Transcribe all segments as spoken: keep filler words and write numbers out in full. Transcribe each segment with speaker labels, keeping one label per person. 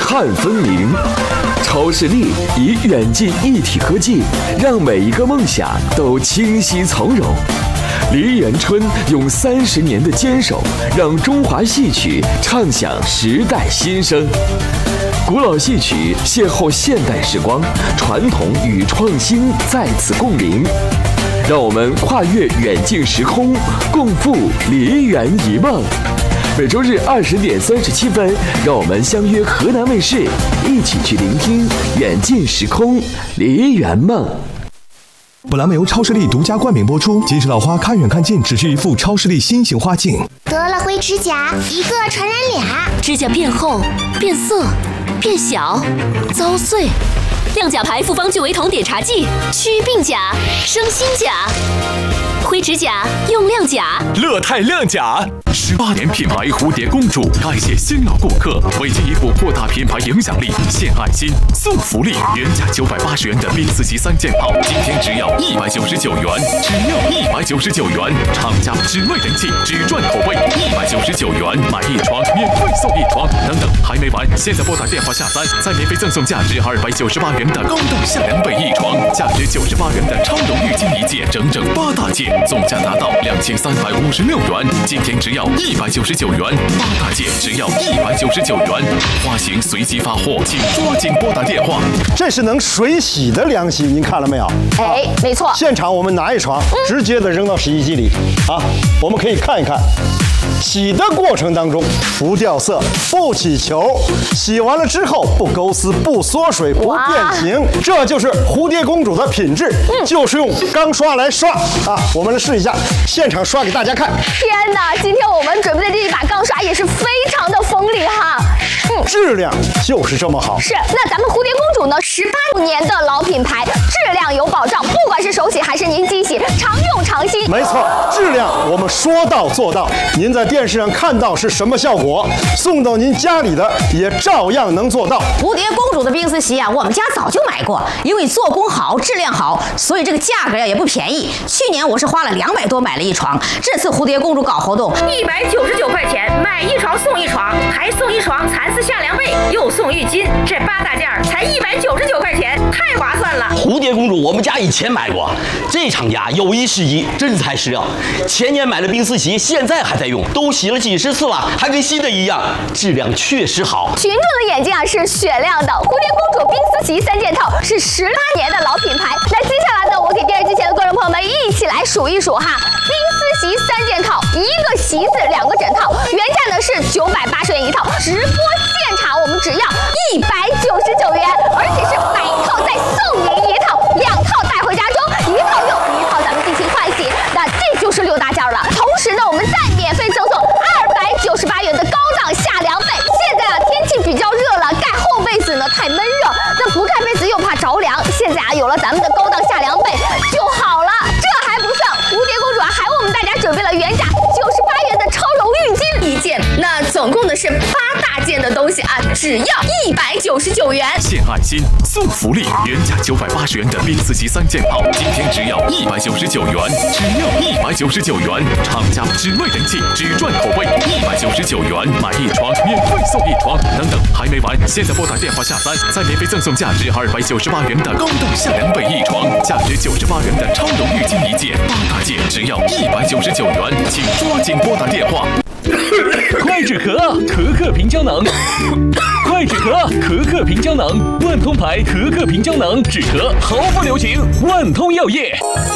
Speaker 1: 看分明。超视力以远近一体科技，让每一个梦想都清晰从容。梨园春用三十年的坚守，让中华戏曲唱响时代新声。古老戏曲邂逅现代时光，传统与创新在此共鸣。让我们跨越远近时空，共赴梨园一梦。每周日二十点三十七分，让我们相约河南卫视，一起去聆听远近时空梨园梦。
Speaker 2: 本栏目由超视力独家冠名播出。近视老花看远看近，只需一副超视力新型花镜。
Speaker 3: 得了灰指甲，一个传染俩，
Speaker 4: 指甲变厚、变色、变小、遭碎。亮甲牌复方聚维酮碘茶剂，祛病甲，生新甲。灰指甲用亮甲，
Speaker 5: 乐泰亮甲。十八年品牌蝴蝶公主，感谢新老顾客，为进一步扩大品牌影响力，献爱心送福利。原价九百八十元的冰丝席三件套，今天只要一百九十九元，只要一百九十九元。厂家只卖人气，只赚口碑，一百九十九元买一床免费送一床。等等，还没完！现在拨打电话下单，再免费赠送价值二百九十八元的高档夏凉被一床，价值九十八元的超柔浴巾一件，整整八大件，总价达到两千三百五十六元。今天只要一百九十九元，八大件只要一百九十九元，花型随机发货，请抓紧拨打电话。
Speaker 6: 这是能水洗的凉席，您看了没有？
Speaker 7: 哎，没错。
Speaker 6: 现场我们拿一床，直接的扔到洗衣机里啊，我们可以看一看。洗的过程当中不掉色、不起球，洗完了之后不勾丝、不缩水、不变形，这就是蝴蝶公主的品质，嗯、就是用钢刷来刷啊！我们来试一下，现场刷给大家看。
Speaker 7: 天哪，今天我们准备的这一把钢刷也是非常的锋利哈，
Speaker 6: 嗯，质量就是这么好。
Speaker 7: 是，那咱们蝴蝶公主呢，十八年的老品牌，质量有保障，不管是手洗还是您机洗，常用常新。
Speaker 6: 没错，质量我们说到做到，您在电视上看到是什么效果，送到您家里的也照样能做到。
Speaker 8: 蝴蝶公主的冰丝席啊，我们家早就买过，因为做工好、质量好，所以这个价格呀也不便宜。去年我是花了两百多买了一床，这次蝴蝶公主搞活动，
Speaker 9: 一百九十九块钱买一床送一床，还送一床蚕丝夏凉被，又送浴巾，这八大件才一百九十九块钱，太划算了。
Speaker 10: 蝴蝶公主我们家以前买过，这厂家有一是一，真材实料。前年买的冰丝席，现在还在用，都洗了几十次了，还跟新的一样，质量确实好。
Speaker 7: 群众的眼睛啊是雪亮的，蝴蝶公主冰丝席三件套是十八年的老品牌。那接下来呢，我给电视机前的观众朋友们一起来数一数哈，冰丝席三件套，一个席子两个枕套，原价呢是九百八十元一套，直播现场我们只要一百九十九元，而且是买一套再送您一套，两套带回家中，一套用，一套咱们进行换洗，那这就是六大件了。同时呢，我们再免费赠送二百九十八元的高档夏凉被。现在啊天气比较热了，盖厚被子呢太闷热，那不盖被子又怕着凉。现在啊有了咱们的高档夏凉被就好了。这还不算，蝴蝶公主啊还为我们大家准备了原价九十八元的超柔浴巾一件，那总共的是八大件的东西啊，只要一百九十九元。
Speaker 5: 献爱心送福利，原价九百八十元的冰丝席三件套，今天只要一百九十九元，只要一百九十九元。厂家只卖人气，只赚口碑，一百九十九元买一床免费送一床。等等，还没完！现在拨打电话下单，再免费赠送价值二百九十八元的高档夏凉被一床，价值九十八元的超柔浴巾一件，八大件只要一百九十九元，请抓紧拨打电话。
Speaker 11: 快止咳，咳咳平胶囊。快止咳，咳咳平胶囊，万通牌咳咳平胶囊，止咳毫不留情，万通药业。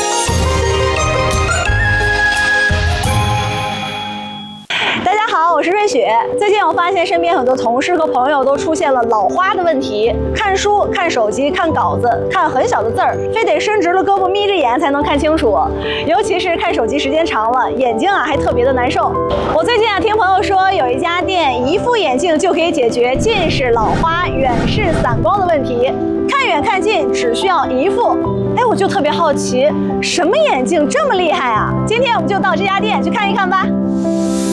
Speaker 12: 大家好，我是瑞雪。最近我发现身边很多同事和朋友都出现了老花的问题，看书、看手机、看稿子，看很小的字儿，非得伸直了胳膊眯着眼才能看清楚。尤其是看手机时间长了，眼睛啊还特别的难受。我最近啊听朋友说，有一家店一副眼镜就可以解决近视、老花、远视、散光的问题，看远看近只需要一副。哎，我就特别好奇，什么眼镜这么厉害啊？今天我们就到这家店去看一看吧。